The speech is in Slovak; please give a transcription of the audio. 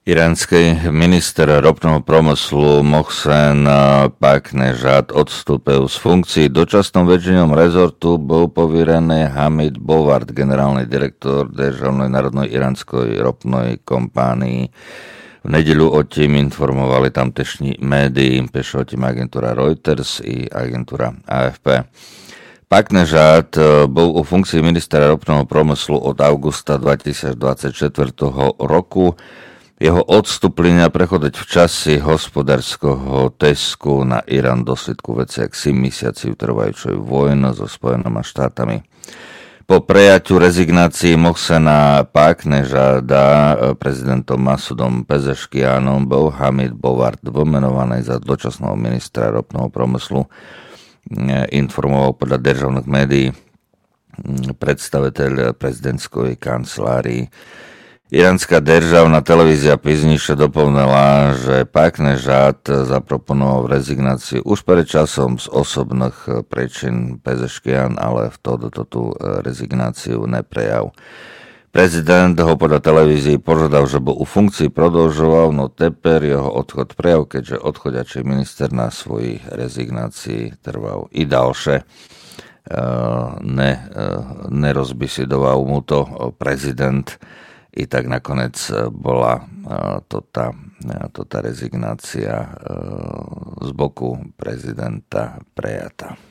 Iránský minister ropného promyslu Mohsen Paknejad odstúpil z funkcií. Dočasnom vedžením rezortu bol poverený Hamid Bovard, generálny direktor Državnej národnej iránskej ropnej kompánii. V nedeľu o tým informovali tamtešní médií, píše o tým agentúra Reuters i agentúra AFP. Paknejad bol u funkcii ministra ropného promyslu od augusta 2024 roku. Jeho odstúplenia prechodať v časi hospodárskeho tesku na Irán dôsledku veci jak 7 mesiaci trvajúcej vojny so Spojenými štátami. Po prejaťu rezignácií Mohsena Paknejada prezidentom Masudom Pezeškianom bol Hamid Bovard vymenovaný za dočasného ministra ropného promyslu, informoval podľa državných médií predstaviteľ prezidentskej kancelárii. Iránska državná televízia piznišie doplnila, že Paknejad zaproponoval rezignáciu už pred časom z osobných príčin Pezeškian, ale v tú rezignáciu neprejav. Prezident ho podľa televízii požiadal, že u funkcii prodĺžoval, no teper jeho odchod prejav, keďže odchodiaci minister na svojej rezignácii trval i ďalšie. Nerozbisidoval mu to prezident. I tak nakoniec bola tá rezignácia z boku prezidenta prejatá.